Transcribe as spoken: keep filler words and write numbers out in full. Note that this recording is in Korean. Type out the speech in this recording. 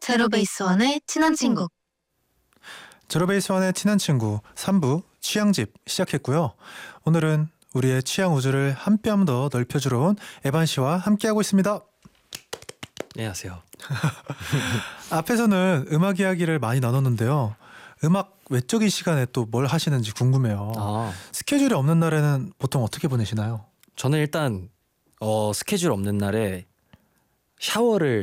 제로베이스원의 친한 친구. 제로베이스원의 친한 친구 삼 부 취향집 시작했고요. 오늘은 우리의 취향 우주를 한 뼘 더 넓혀주러 온 에반 씨와 함께하고 있습니다. 안녕하세요. 앞에서는 음악 이야기를 많이 나눴는데요. 음악 외적인 시간에 또 뭘 하시는지 궁금해요. 아, 스케줄이 없는 날에는 보통 어떻게 보내시나요? 저는 일단 어, 스케줄 없는 날에 샤워를